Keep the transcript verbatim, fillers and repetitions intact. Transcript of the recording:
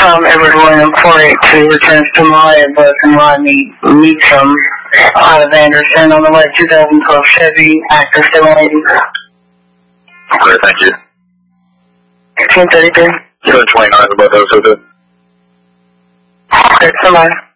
from Edward William four eight two returns to my bus and Rodney Meacham out of Anderson on the way two thousand twelve Chevy Active seven eighty. Okay, thank you. ten thirty-three. seven twenty-nine about those, okay? Okay, so bye.